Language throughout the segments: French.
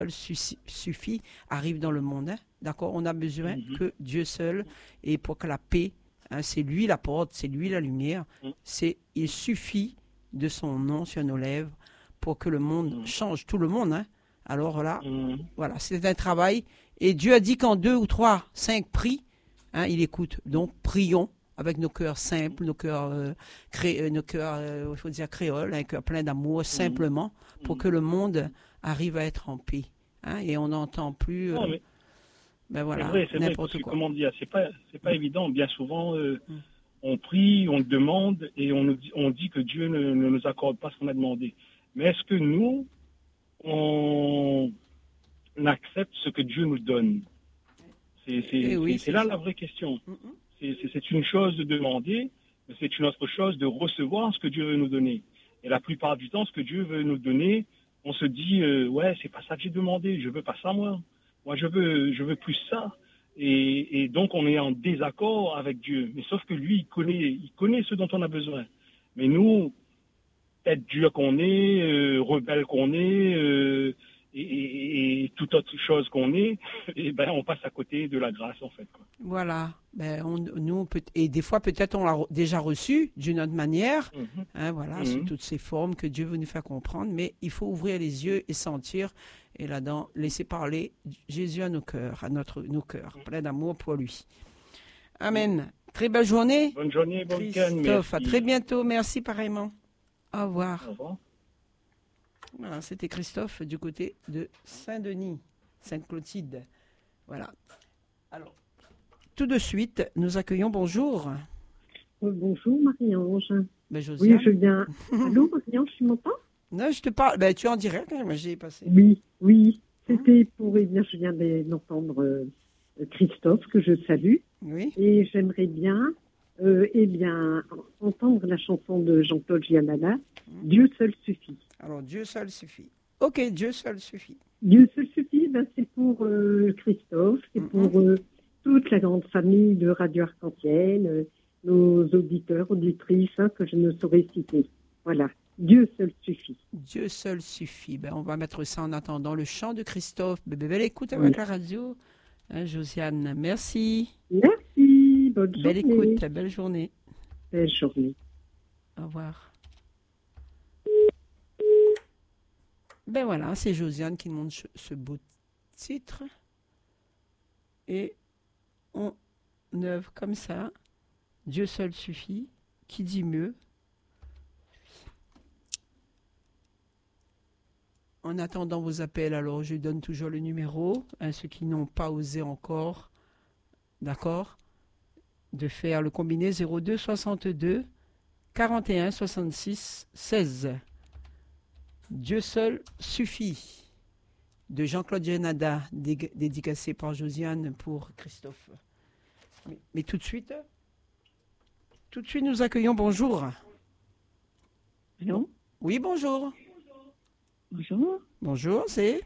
suffit arrive dans le monde. Hein? D'accord? On a besoin que Dieu seul, et pour que la paix, hein, c'est lui la porte, c'est lui la lumière, il suffit de son nom sur nos lèvres pour que le monde change, tout le monde. Hein? Alors là, voilà, c'est un travail. Et Dieu a dit qu'en 2 ou 3, 5 prient, hein, il écoute. Donc, prions avec nos cœurs simples, nos cœurs, il faut dire créoles, un cœur plein d'amour, simplement, pour que le monde arrive à être en paix. Hein, et on n'entend plus, ben voilà, c'est n'importe vrai, quoi. Comment dire, c'est pas évident. Bien souvent, on prie, on demande, et on dit que Dieu ne nous accorde pas ce qu'on a demandé. Mais est-ce que nous, on accepte ce que Dieu nous donne? C'est là la vraie question. C'est une chose de demander, mais c'est une autre chose de recevoir ce que Dieu veut nous donner. Et la plupart du temps, ce que Dieu veut nous donner, on se dit, ouais, c'est pas ça que j'ai demandé, je veux pas ça, moi. Moi, je veux plus ça. Et donc, on est en désaccord avec Dieu. Mais sauf que lui, il connaît ce dont on a besoin. Mais nous, tête dure qu'on est, rebelle qu'on est, et toute autre chose qu'on est, et ben on passe à côté de la grâce en fait. Quoi. Voilà. Et des fois peut-être on l'a déjà reçu d'une autre manière. Hein, voilà, sous toutes ces formes que Dieu veut nous faire comprendre. Mais il faut ouvrir les yeux et sentir, et là-dedans laisser parler Jésus à nos cœurs, nos cœurs, plein d'amour pour lui. Amen. Très belle journée. Bonne journée, bon week-end. Christophe, à très bientôt. Merci pareillement. Au revoir. Au revoir. Voilà, c'était Christophe du côté de Saint-Denis, Sainte-Clotilde. Voilà. Alors, tout de suite, nous accueillons, bonjour. Bonjour Marie-Ange. Ben, Josiane. Oui, je viens. Allô Marie-Ange, tu m'entends? Non, je te parle. Ben, tu es en direct, hein, moi j'ai passé. Oui. C'était pour, je viens d'entendre Christophe, que je salue. Oui. Et j'aimerais bien, entendre la chanson de Jean-Claude Giannana, Dieu seul suffit. Alors, Dieu seul suffit. Ok, Dieu seul suffit. Dieu seul suffit, c'est pour Christophe, c'est pour toute la grande famille de Radio Arc-en-Ciel, nos auditeurs, auditrices, que je ne saurais citer. Voilà, Dieu seul suffit. Dieu seul suffit. Ben, on va mettre ça en attendant le chant de Christophe. Belle écoute avec la radio. Hein, Josiane, merci. Merci, bonne journée. Belle écoute, belle journée. Belle journée. Au revoir. Ben voilà, c'est Josiane qui montre ce beau titre. Et on œuvre comme ça. Dieu seul suffit. Qui dit mieux? En attendant vos appels, alors je donne toujours le numéro à ceux qui n'ont pas osé encore, d'accord, de faire le combiné 02 62 41 66 16. Dieu seul suffit, de Jean-Claude Giannana, dédicacé par Josiane pour Christophe. Mais tout de suite, nous accueillons. Bonjour. Allô? Oui, bonjour. Bonjour. Bonjour, c'est...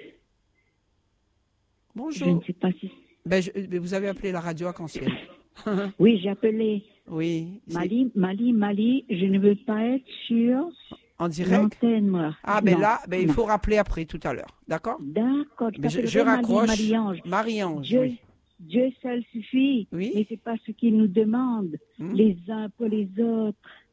Bonjour. Je ne sais pas si... vous avez appelé la radio Arc-en-Ciel. Oui, j'ai appelé. Oui. Mali, je ne veux pas être sur... En direct? L'antenne, moi. Ah, il faut rappeler après, tout à l'heure. D'accord? D'accord. Je raccroche. Marie-Ange. Marie-Ange, oui. Dieu seul suffit. Oui. Mais c'est pas ce qu'il nous demande, les uns pour les autres.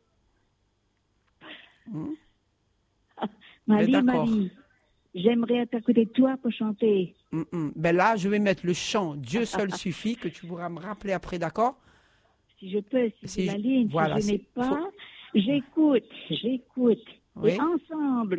Marie, j'aimerais être à côté de toi pour chanter. Ben là, je vais mettre le chant Dieu seul suffit, que tu pourras me rappeler après, d'accord? Si je peux, si la ligne, voilà, si je n'ai pas, j'écoute. Oui. Et ensemble.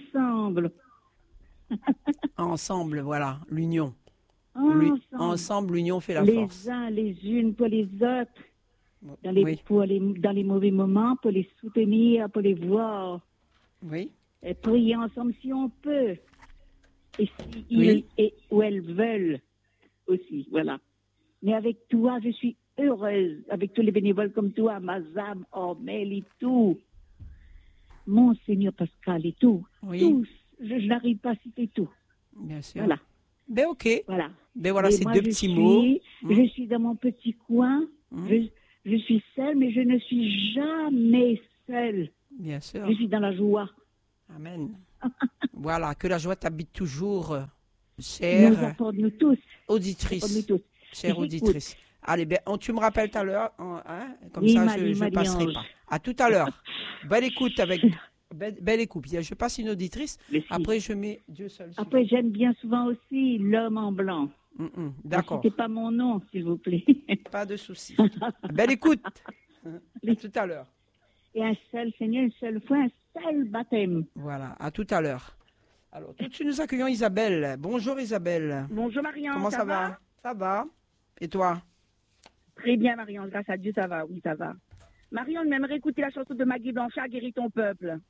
Ensemble, voilà, l'union. Ensemble, l'union fait la force. Les uns, les unes pour les autres. Dans les mauvais moments, pour les soutenir, pour les voir. Oui. Et prier ensemble si on peut. Et si où elles veulent aussi, voilà. Mais avec toi, je suis heureuse, avec tous les bénévoles comme toi, Mazam, Ormel et tout. Monseigneur Pascal et tout. Oui. Tous. Je n'arrive pas à citer tout. Bien sûr. Voilà. Ben ok. Voilà. Ben voilà, ces deux petits mots. mots. Je suis dans mon petit coin. Je suis seule, mais je ne suis jamais seule. Bien sûr. Je suis dans la joie. Amen. Voilà, que la joie t'habite toujours, Nous chère apporte nous tous. auditrice. Nous tous. Chère J'écoute. auditrice. Allez, ben, tu me rappelles tout à l'heure, hein, comme Oui, ça Marie, je ne passerai Marie-Ange. pas. À tout à l'heure. Belle écoute avec. Belle écoute. Je passe une auditrice. Merci. Après, je mets Dieu seul. Après, j'aime bien souvent aussi l'homme en blanc. D'accord. C'était pas mon nom, s'il vous plaît. Pas de souci. Belle écoute. À tout à l'heure. Et un seul Seigneur, une seule fois, un seul baptême. Voilà, à tout à l'heure. Alors, tout de suite, nous accueillons Isabelle. Bonjour Isabelle. Bonjour Marianne. Comment ça va? Ça va. Et toi? Très bien Marianne, grâce à Dieu, ça va, oui, ça va. Marianne, j'aimerais écouter la chanson de Maggie Blanchard, Guéris ton peuple.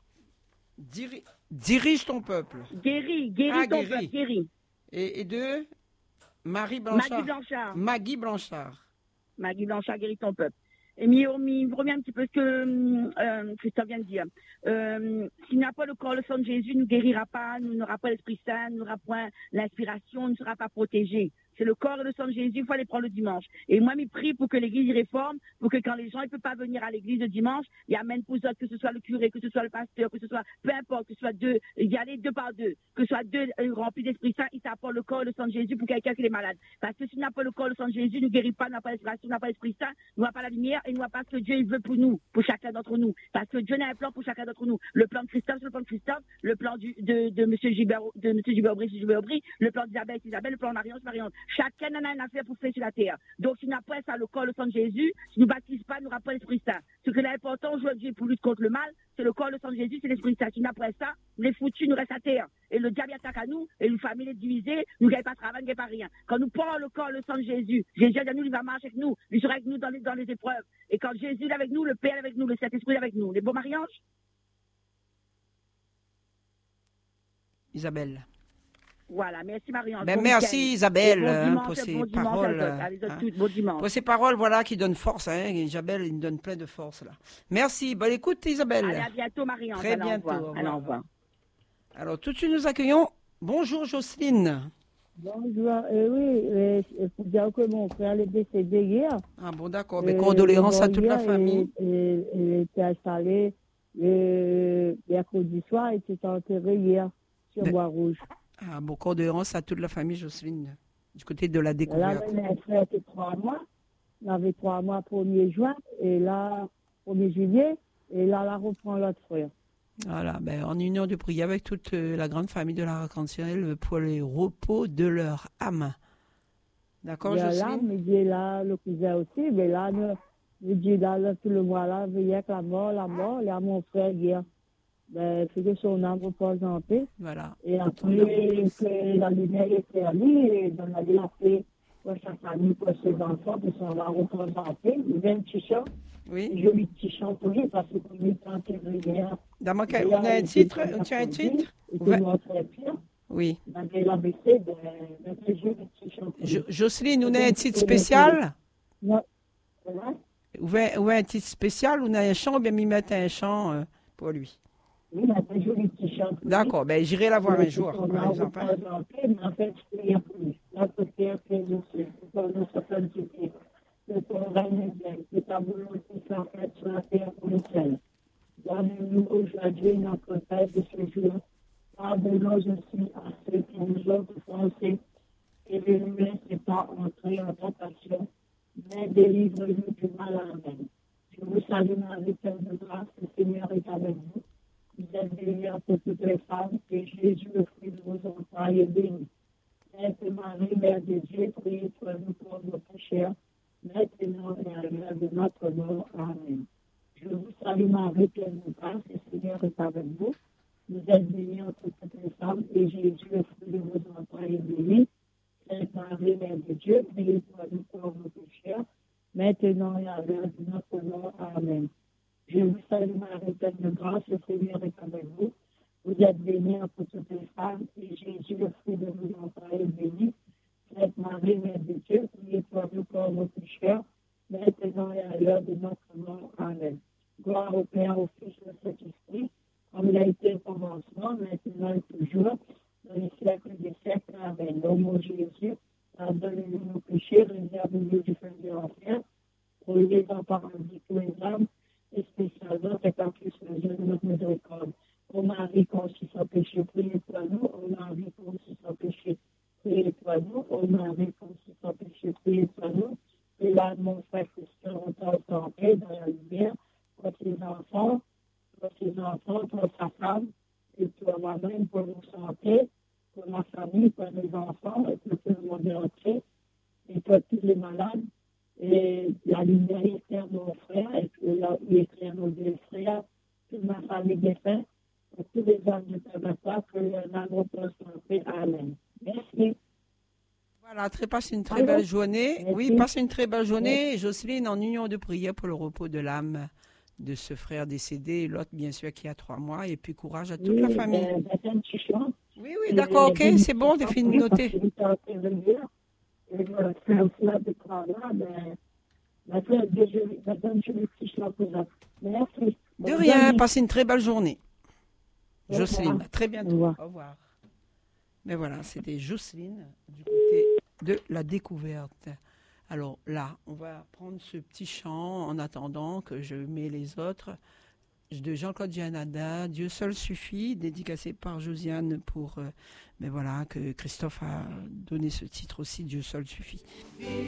Dirige ton peuple. Guéris ton peuple, guéris. Et de Marie Blanchard. Maggie Blanchard. Maggie Blanchard. Maggie Blanchard, Guéris ton peuple. Et m'y remet un petit peu ce que Christophe vient de dire. S'il n'y a pas le corps, le sang de Jésus, ne guérira pas, nous n'aura pas l'Esprit Saint, nous n'aura point l'inspiration, ne sera pas protégé. C'est le corps et le sang de Jésus, il faut aller prendre le dimanche. Et moi, je prie pour que l'église y réforme, pour que quand les gens ne peuvent pas venir à l'église le dimanche, ils amènent pour eux autres, que ce soit le curé, que ce soit le pasteur, que ce soit, peu importe, que ce soit deux, y aller deux par deux, que ce soit deux remplis d'Esprit Saint, ils t'apportent le corps et le sang de Jésus pour quelqu'un qui est malade. Parce que s'il n'a pas le corps et le sang de Jésus, ne guérit pas, n'a pas l'inspiration, n'a pas l'Esprit Saint, n'a pas la lumière et n'a pas ce que Dieu il veut pour nous, pour chacun d'entre nous. Parce que Dieu a un plan pour chacun d'entre nous. Le plan de Christophe, c'est le plan de Christophe, le plan de M. Gilbert Aubry, le plan d'Isabelle, le plan de Marion. Chacun en a un affaire pour faire sur la terre. Donc, si nous n'avons pas ça, le corps, le sang de Jésus, si nous ne baptisons pas, nous n'aurons pas l'Esprit Saint. Ce que l'important aujourd'hui pour lutter contre le mal, c'est le corps, le sang de Jésus, c'est l'Esprit Saint. Si nous n'avons pas ça, les foutus nous restent à terre. Et le diable attaque à nous, et une famille est divisée, nous ne gagnons pas de travail, nous ne gagnons pas rien. Quand nous prenons le corps, le sang de Jésus, Jésus à nous, il va marcher avec nous, il sera avec nous dans les épreuves. Et quand Jésus est avec nous, le Père est avec nous, le Saint-Esprit est avec nous. Les bons mariages? Isabelle. Voilà, merci Marianne. Ben, merci Isabelle pour ces paroles. Pour ces paroles, voilà, qui donnent force. Hein. Isabelle, il nous donne plein de force là. Merci. Bonne écoute Isabelle. Allez, à bientôt Marianne. Très bientôt. Au revoir. Alors tout de suite nous accueillons. Bonjour Jocelyne. Bonjour. Oui, il faut dire que mon frère est décédé hier. Ah bon, d'accord. Mais condoléances à toute la famille. Il était installé le mercredi soir et était enterré hier sur Bois-Rouge. Ah bon, condoléances à toute la famille, Jocelyne, du côté de la découverte. Là, mon frère était 3 mois. Il avait 3 mois 1er juin, et là, 1er juillet, et là, reprend l'autre frère. Voilà, ben, en union de prière avec toute la grande famille de l'Arc-en-Ciel pour les repos de leur âme. D'accord, Jocelyne? Là, mais Dieu là, le cousin aussi, mais là, Dieu là, tout le mois là, veillait avec la mort, il y a mon frère hier. Ben, c'est que son âme repose en paix. Voilà. Et après, que la lumière est fermée, et dans la vie, après, pour sa famille, pour ses enfants, pour son âme repose en paix. Il y a un petit chant. Oui. Un joli petit chant pour lui, parce que pour lui, quand il revient. On a un titre? Tu as un titre? Oui. Jocelyne, on a un titre spécial? Non. Ou un titre spécial, on a un chant, ou bien m'y mettre un chant pour lui? Oui, il a un joli petit chant. D'accord, ben j'irai la voir un jour, par exemple. En fait, je prie pour lui. Notre Père, que nous sommes, pour notre sainteté, que ton règne vienne, que ta volonté soit faite sur la terre pour le ciel. Donne-nous aujourd'hui notre pain de ce jour. Pardonne-nous aussi à ceux qui nous ont offensés, et ne nous laissez pas entrer en tentation, mais délivre-nous du mal. Amen. Je vous salue, Marie, pleine de grâce, le Seigneur est avec vous. Vous êtes bénie entre toutes les femmes, et Jésus, le fruit de vos entrailles, est béni. Sainte Marie, Mère de Dieu, priez pour nous pauvres pécheurs, maintenant et à l'heure de notre mort. Amen. Je vous salue, Marie, pleine de grâce, le Seigneur est avec vous. Vous êtes bénie entre toutes les femmes, et Jésus, le fruit de vos entrailles, est béni. Sainte Marie, Mère de Dieu, priez pour nous pauvres pécheurs, maintenant et à l'heure de notre mort. Amen. Je vous salue, Marie, pleine de grâce, le Seigneur est avec vous. Vous êtes bénie entre toutes les femmes, et Jésus, le fruit de vos entrailles, est béni. Sainte Marie, Mère de Dieu, priez pour nous pauvres pécheurs, maintenant et à l'heure de notre mort. Amen. Gloire au Père, au Fils et au Saint-Esprit, comme il a été au commencement, maintenant et toujours, dans les siècles des siècles. Amen. Ô mon Jésus, pardonnez-nous nos péchés, réservez-nous du feu de l'enfer, prenez en paradis tous les âmes, et spécialement, faites en plus le jeu de notre miséricorde. Au mari conçu sans péché, priez pour nous. Au mari conçu sans péché, priez pour nous. Au mari conçu sans péché, priez pour nous. Et là, mon frère Christian, on t'a santé dans la lumière, pour ses enfants, pour sa femme, et pour moi-même, pour nos santé, pour ma famille, pour mes enfants, et pour tout le monde entier, et pour tous les malades. Et la lumière éclaire nos frères, et puis il éclaire nos deux frères, toute ma famille défunte, pour tous les hommes de tabac, que l'amour peut santé. Amen. Merci. Voilà, passe une très belle journée. Merci. Oui, passe une très belle journée. Merci. Jocelyne, en union de prière pour le repos de l'âme de ce frère décédé, et l'autre, bien sûr, qui a 3 mois. Et puis, courage à toute la famille. Oui, d'accord, ok, c'est bon, t'es fini de noter. De rien, passez une très belle journée. Jocelyne, à très bientôt. Au revoir. Mais voilà, c'était Jocelyne du côté de la découverte. Alors là, on va prendre ce petit chant en attendant que je mets les autres de Jean-Claude Gianada, Dieu seul suffit, dédicacé par Josiane pour, mais voilà, que Christophe a donné ce titre aussi, Dieu seul suffit.